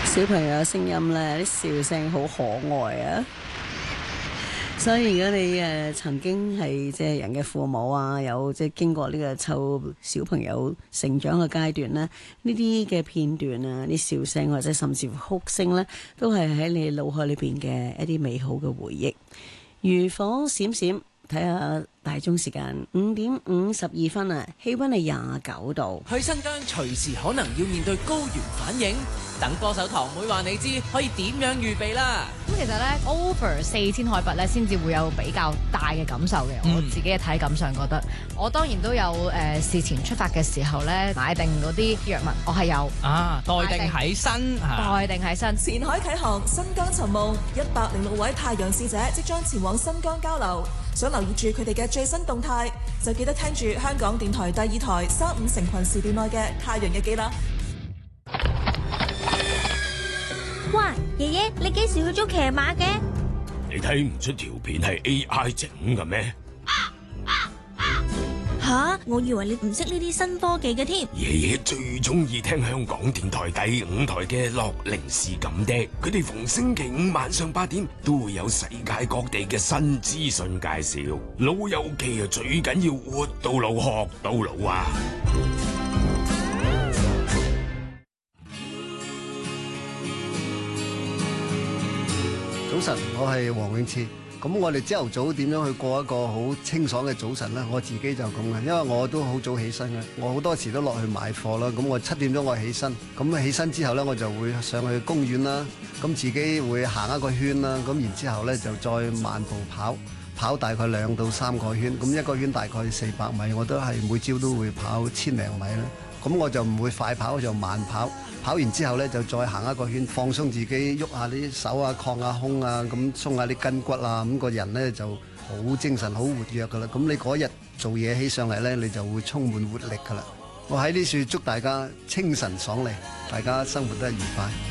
小朋友嘅聲音咧，啲笑聲好可愛啊！所以如果你曾經係即係人嘅父母啊，有即係經過呢個湊小朋友成長嘅階段咧，呢啲嘅片段啊，啲笑聲或者甚至乎哭聲咧，都係喺你腦海裏邊嘅一啲美好嘅回憶。漁火閃閃，睇下大鐘時間5:52啊，氣溫係29度。 去新疆隨時可能要面對高原反應，等歌手堂妹話你知可以點樣預備啦。 咁其實咧 over 4000海拔咧，先至會有比較大嘅感受嘅。我自己嘅體感上覺得，我當然都有事前出發嘅時候咧，買定嗰啲藥物，我係有待定喺身， 待定喺身。 前海啟航，新疆尋夢，106位太陽使者即將前往新疆交流。想留意住佢哋嘅最新動態，就記得聽住香港電台第2台3、5成群時段內嘅太陽日記啦。 哇，爺爺，你幾時去咗騎馬嘅？ 你睇唔出條片係 AI 整嘅咩？ 吓，我以為你唔識呢啲新科技嘅添。 爺爺最中意聽香港電台第5台嘅樂齡是咁的，佢哋逢星期5晚上8點都會有世界各地嘅新資訊介紹。老友記啊，最緊要活到老學到老啊！ 早晨，我係黃永賜。咁我哋朝頭早點樣去過一個好清爽嘅早晨呢？我自己就咁嘅，因為我都好早起身嘅，我好多時都落去買貨啦。咁我7點鐘我起身，咁起身之後呢，我就會上去公園啦，咁自己會行一個圈啦，咁然之後呢，就再慢步跑大概2到3個圈，咁一個圈大概400米，我都係每朝都會跑1000零米啦。咁我就唔會快跑，我就慢跑。跑完之後呢，就再行一個圈，放鬆自己，喐下啲手啊，擴下胸啊，咁鬆下啲筋骨啊，咁個人呢就好精神、好活躍噶啦。咁你嗰日做嘢起上嚟呢，你就會充滿活力噶啦。我喺呢處祝大家清晨爽利，大家生活得愉快。